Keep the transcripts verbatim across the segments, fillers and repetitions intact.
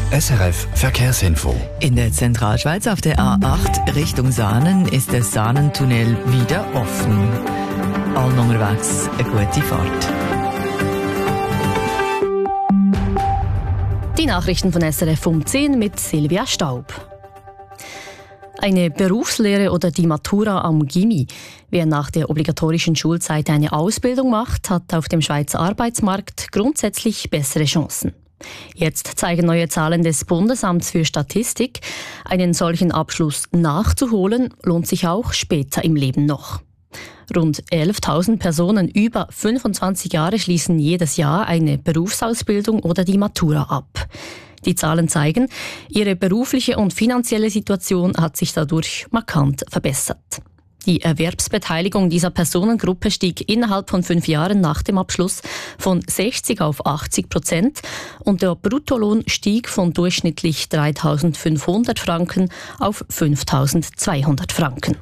S R F Verkehrsinfo. In der Zentralschweiz auf der A acht Richtung Saanen ist der Saanentunnel wieder offen. Allen unterwegs eine gute Fahrt. Die Nachrichten von S R F um zehn mit Silvia Staub. Eine Berufslehre oder die Matura am Gimmi. Wer nach der obligatorischen Schulzeit eine Ausbildung macht, hat auf dem Schweizer Arbeitsmarkt grundsätzlich bessere Chancen. Jetzt zeigen neue Zahlen des Bundesamts für Statistik. Einen solchen Abschluss nachzuholen, lohnt sich auch später im Leben noch. Rund elftausend Personen über fünfundzwanzig Jahre schließen jedes Jahr eine Berufsausbildung oder die Matura ab. Die Zahlen zeigen, ihre berufliche und finanzielle Situation hat sich dadurch markant verbessert. Die Erwerbsbeteiligung dieser Personengruppe stieg innerhalb von fünf Jahren nach dem Abschluss von sechzig auf achtzig Prozent und der Bruttolohn stieg von durchschnittlich dreitausendfünfhundert Franken auf fünftausendzweihundert Franken.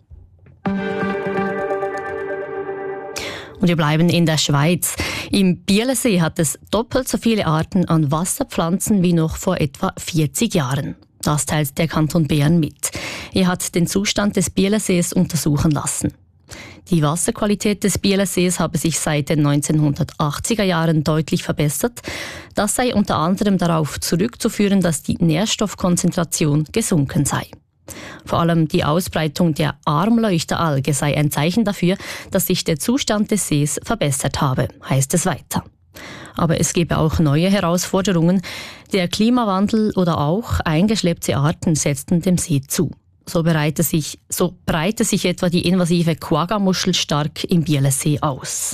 Und wir bleiben in der Schweiz. Im Bielersee hat es doppelt so viele Arten an Wasserpflanzen wie noch vor etwa vierzig Jahren. Das teilt der Kanton Bern mit. Er hat den Zustand des Bielersees untersuchen lassen. Die Wasserqualität des Bielersees habe sich seit den neunzehnhundertachtziger Jahren deutlich verbessert. Das sei unter anderem darauf zurückzuführen, dass die Nährstoffkonzentration gesunken sei. Vor allem die Ausbreitung der Armleuchteralge sei ein Zeichen dafür, dass sich der Zustand des Sees verbessert habe, heißt es weiter. Aber es gebe auch neue Herausforderungen. Der Klimawandel oder auch eingeschleppte Arten setzten dem See zu. So breite sich, so breite sich etwa die invasive Quagga-Muschel stark im Bielersee aus.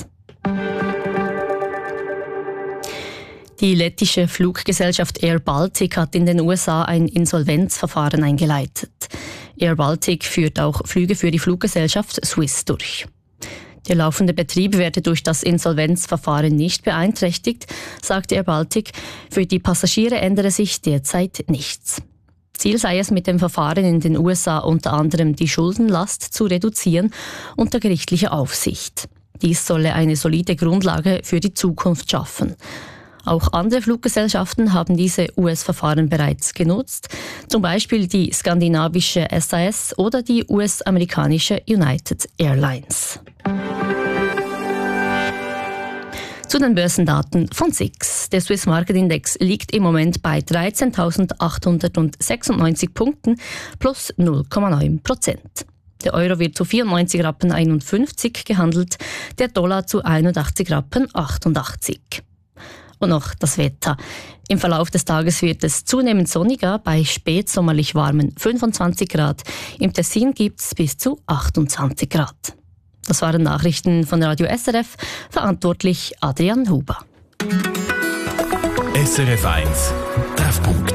Die lettische Fluggesellschaft Air Baltic hat in den U S A ein Insolvenzverfahren eingeleitet. Air Baltic führt auch Flüge für die Fluggesellschaft Swiss durch. Der laufende Betrieb werde durch das Insolvenzverfahren nicht beeinträchtigt, sagt Air Baltic. Für die Passagiere ändere sich derzeit nichts. Ziel sei es mit dem Verfahren in den U S A unter anderem die Schuldenlast zu reduzieren unter gerichtlicher Aufsicht. Dies solle eine solide Grundlage für die Zukunft schaffen. Auch andere Fluggesellschaften haben diese U S-Verfahren bereits genutzt, zum Beispiel die skandinavische S A S oder die U S-amerikanische United Airlines. Zu den Börsendaten von S I X. Der Swiss Market Index liegt im Moment bei dreizehntausendachthundertsechsundneunzig Punkten plus null Komma neun Prozent. Der Euro wird zu vierundneunzig Rappen einundfünfzig gehandelt, der Dollar zu einundachtzig Rappen achtundachtzig. Und noch das Wetter. Im Verlauf des Tages wird es zunehmend sonniger, bei spätsommerlich warmen fünfundzwanzig Grad. Im Tessin gibt es bis zu achtundzwanzig Grad. Das waren Nachrichten von Radio S R F, verantwortlich Adrian Huber. S R F eins, Treffpunkt.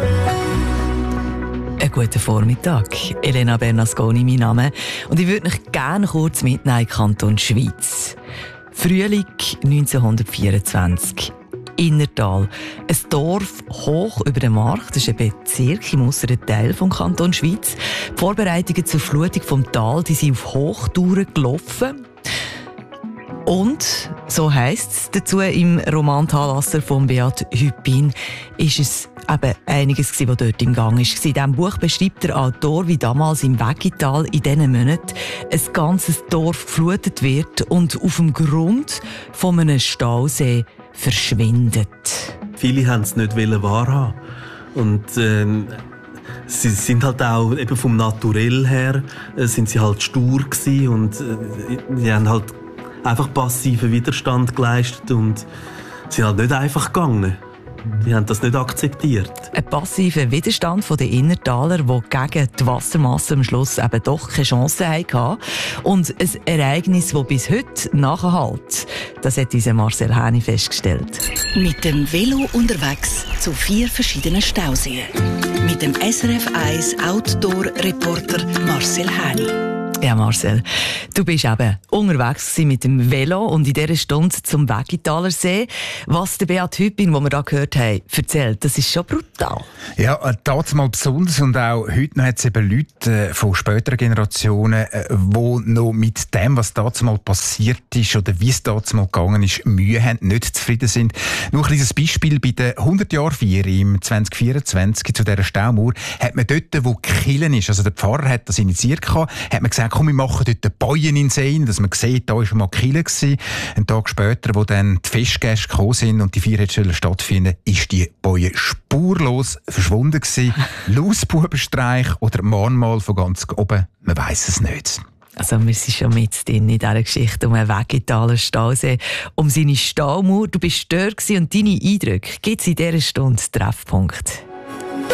Einen guten Vormittag. Elena Bernasconi, mein Name. Und ich würde mich gerne kurz mitnehmen in den Kanton Schweiz. Frühling neunzehnhundertvierundzwanzig. Innertal. Ein Dorf hoch über dem Markt. Das ist ein Bezirk im äusseren Teil des Kantons Schweiz. Die Vorbereitungen zur Flutung vom Tal, die sind auf Hochtouren gelaufen. Und, so heisst es dazu im Roman «Talasser» von Beat Hüppin, ist es eben einiges gewesen, was dort im Gang ist. In diesem Buch beschreibt der Autor, wie damals im Weggital in diesen Monaten ein ganzes Dorf geflutet wird und auf dem Grund von einem Stausee verschwindet. Viele wollten es nicht wahrhaben. Und ähm, sie sind halt auch eben vom Naturell her äh, sind sie halt stur gewesen und äh, die haben halt einfach passiven Widerstand geleistet und sind halt nicht einfach gegangen. Die haben das nicht akzeptiert. Ein passiver Widerstand der Innertaler, der gegen die Wassermasse am Schluss eben doch keine Chance hatte. Und ein Ereignis, das bis heute nachhält. Das hat unser Marcel Häni festgestellt. Mit dem Velo unterwegs zu vier verschiedenen Stauseen. Mit dem S R F eins Outdoor-Reporter Marcel Häni. Ja, Marcel, du bist eben unterwegs mit dem Velo und in dieser Stunde zum Weggitaler See. Was der Beat Hüppin, den wir da gehört haben, erzählt, das ist schon brutal. Ja, das mal besonders und auch heute noch hat es eben Leute von späteren Generationen, die noch mit dem, was damals mal passiert ist oder wie es damals mal gegangen ist, Mühe haben, nicht zufrieden sind. Nur ein kleines Beispiel: bei der hundert-Jahr-Feier im zwanzig vierundzwanzig zu dieser Staumauer hat man dort, wo Killen ist, also der Pfarrer hat das initiiert, hat man gesagt, komm, wir machen dort Bäuen in den See, dass man sieht, da war schon mal Kille gewesen. Einen Tag später, wo dann die Festgäste gekommen sind und die Feier hätte stattfinden, ist die Bäue spurlos verschwunden gewesen. Lausbubenstreich oder Mahnmal von ganz oben, man weiss es nicht. Also wir sind schon mit drin in dieser Geschichte um einen Weggitaler Stausee, um seine Staumauer. Du bist dort und deine Eindrücke gibt es in dieser Stunde Treffpunkt.